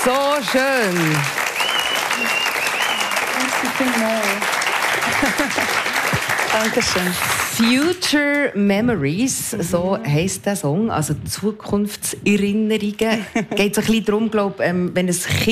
So schön. Dankeschön. Future Memories, so heisst der Song, also Zukunftserinnerungen. Geht so ein bisschen darum, glaube wenn ein Kind